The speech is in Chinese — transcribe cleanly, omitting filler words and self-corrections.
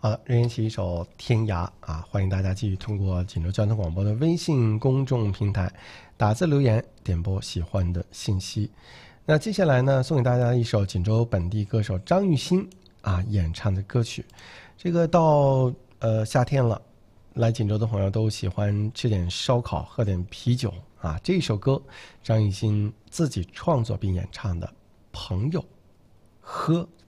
好的，任贤齐一首《天涯》啊，欢迎大家继续通过锦州交通广播的微信公众平台打字留言点播喜欢的信息。那接下来呢，送给大家一首锦州本地歌手张玉兴演唱的歌曲。这个到夏天了，来锦州的朋友都喜欢吃点烧烤，喝点啤酒啊。这一首歌，张艺兴自己创作并演唱的《朋友》，喝